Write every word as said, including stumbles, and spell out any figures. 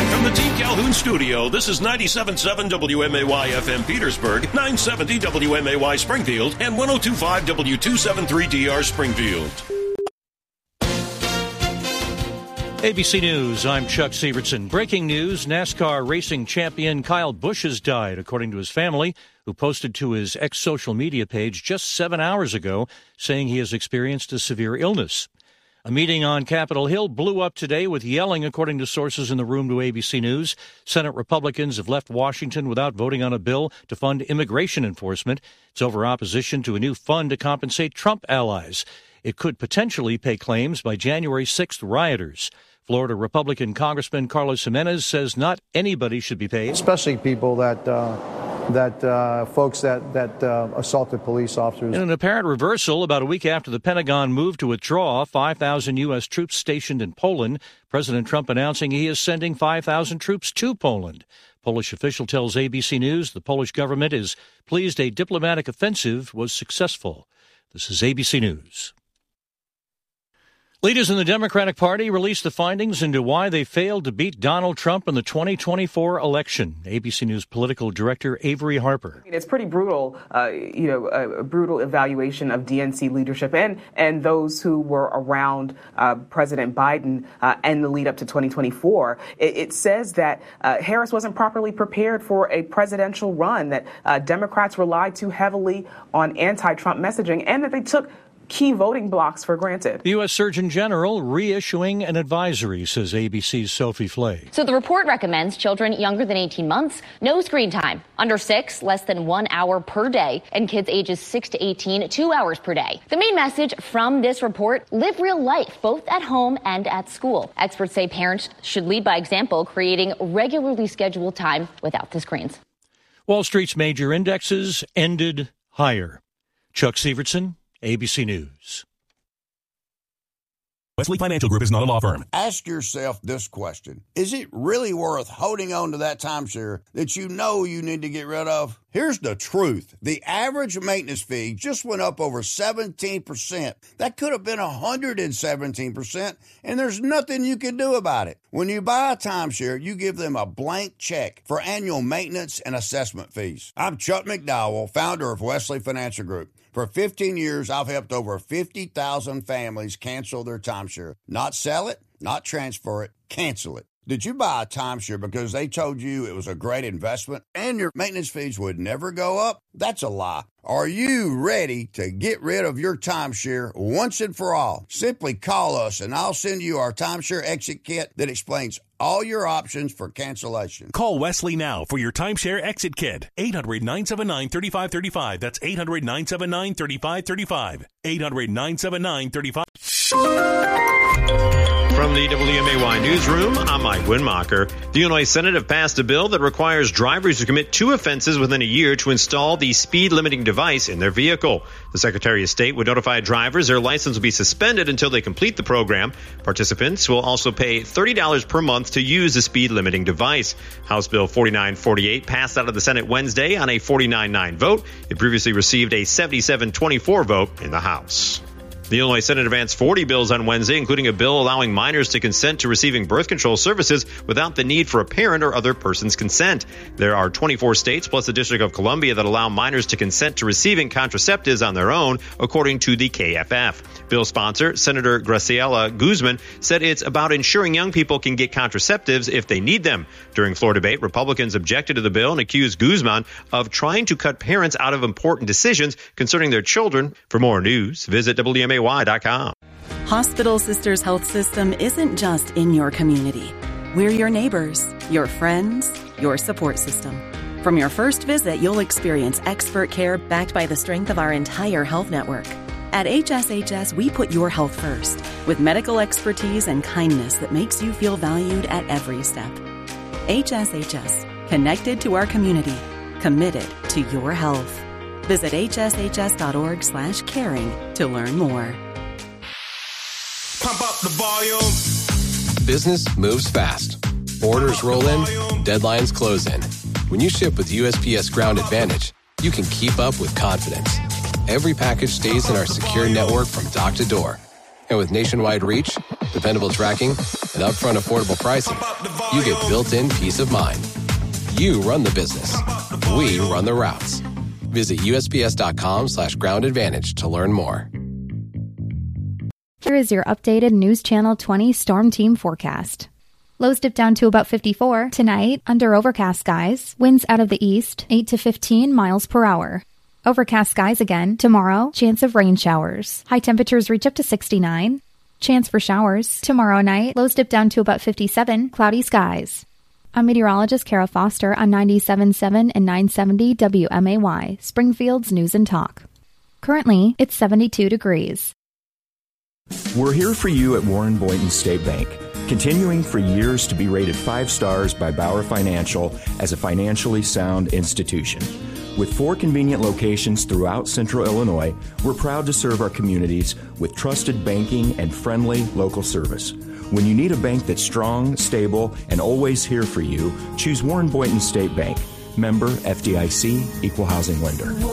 From the Team Calhoun studio, this is ninety-seven point seven W M A Y F M Petersburg, nine seventy W M A Y Springfield, and one oh two point five W two seventy-three D R Springfield. A B C News, I'm Chuck Sievertson. Breaking news, NASCAR racing champion Kyle Busch has died, according to his family, who posted to his ex-social media page just seven hours ago, saying he has experienced a severe illness. A meeting on Capitol Hill blew up today with yelling, according to sources in the room to A B C News. Senate Republicans have left Washington without voting on a bill to fund immigration enforcement. It's over opposition to a new fund to compensate Trump allies. It could potentially pay claims by January sixth rioters. Florida Republican Congressman Carlos Jimenez says not anybody should be paid. Especially people that, uh, that uh, folks that, that uh, assaulted police officers. In an apparent reversal, about a week after the Pentagon moved to withdraw five thousand U S troops stationed in Poland, President Trump announcing he is sending five thousand troops to Poland. Polish official tells A B C News the Polish government is pleased a diplomatic offensive was successful. This is A B C News. Leaders in the Democratic Party released the findings into why they failed to beat Donald Trump in the twenty twenty-four election. A B C News political director Avery Harper. It's pretty brutal, uh, you know, a, a brutal evaluation of D N C leadership and and those who were around uh, President Biden uh, and the lead up to twenty twenty-four. It, it says that uh, Harris wasn't properly prepared for a presidential run, that uh, Democrats relied too heavily on anti-Trump messaging, and that they took key voting blocks for granted. The U S. Surgeon General reissuing an advisory, says A B C's Sophie Flay. So the report recommends children younger than eighteen months, no screen time. Under six, less than one hour per day. And kids ages six to eighteen, two hours per day. The main message from this report, live real life, both at home and at school. Experts say parents should lead by example, creating regularly scheduled time without the screens. Wall Street's major indexes ended higher. Chuck Sievertson, A B C News. Wesley Financial Group is not a law firm. Ask yourself this question. Is it really worth holding on to that timeshare that you know you need to get rid of? Here's the truth. The average maintenance fee just went up over seventeen percent. That could have been one hundred seventeen percent, and there's nothing you can do about it. When you buy a timeshare, you give them a blank check for annual maintenance and assessment fees. I'm Chuck McDowell, founder of Wesley Financial Group. For fifteen years, I've helped over fifty thousand families cancel their timeshare. Not sell it, not transfer it, cancel it. Did you buy a timeshare because they told you it was a great investment and your maintenance fees would never go up? That's a lie. Are you ready to get rid of your timeshare once and for all? Simply call us and I'll send you our timeshare exit kit that explains all your options for cancellation. Call Wesley now for your timeshare exit kit. eight hundred, nine seven nine, three five three five. That's eight hundred, nine seven nine, three five three five. eight hundred, nine seven nine, three five three five. From the W M A Y Newsroom, I'm Mike Winmacher. The Illinois Senate have passed a bill that requires drivers who commit two offenses within a year to install the speed limiting device in their vehicle. The Secretary of State would notify drivers their license will be suspended until they complete the program. Participants will also pay thirty dollars per month to use the speed limiting device. House Bill forty-nine forty-eight passed out of the Senate Wednesday on a forty-nine nine vote. It previously received a seventy-seven twenty-four vote in the House. The Illinois Senate advanced forty bills on Wednesday, including a bill allowing minors to consent to receiving birth control services without the need for a parent or other person's consent. There are twenty-four states plus the District of Columbia that allow minors to consent to receiving contraceptives on their own, according to the K F F. Bill sponsor, Senator Graciela Guzman, said it's about ensuring young people can get contraceptives if they need them. During floor debate, Republicans objected to the bill and accused Guzman of trying to cut parents out of important decisions concerning their children. For more news, visit W M A Y dot com. Hospital Sisters Health System isn't just in your community. We're your neighbors, your friends, your support system. From your first visit, you'll experience expert care backed by the strength of our entire health network. At H S H S, we put your health first, with medical expertise and kindness that makes you feel valued at every step. H S H S, connected to our community, committed to your health. Visit H S H S dot org slash caring to learn more. Pump up the volume. Business moves fast. Orders roll in, deadlines close in. When you ship with U S P S Ground Advantage, you can keep up with confidence. Every package stays in our secure network from dock to door. And with nationwide reach, dependable tracking, and With upfront affordable pricing, you get built-in peace of mind. You run the business. We run the routes. Visit U S P S dot com slash ground advantage to learn more. Here is your updated News Channel twenty Storm Team forecast. Lows dip down to about fifty-four. Tonight, under overcast skies. Winds out of the east, eight to fifteen miles per hour. Overcast skies again. Tomorrow, chance of rain showers. High temperatures reach up to sixty-nine. Chance for showers. Tomorrow night, lows dip down to about fifty-seven. Cloudy skies. I'm meteorologist Kara Foster on ninety-seven point seven and nine seventy W M A Y, Springfield's News and Talk. Currently, it's seventy-two degrees. We're here for you at Warren Boynton State Bank, continuing for years to be rated five stars by Bauer Financial as a financially sound institution. With four convenient locations throughout Central Illinois, we're proud to serve our communities with trusted banking and friendly local service. When you need a bank that's strong, stable, and always here for you, choose Warren Boynton State Bank. Member F D I C, Equal Housing Lender.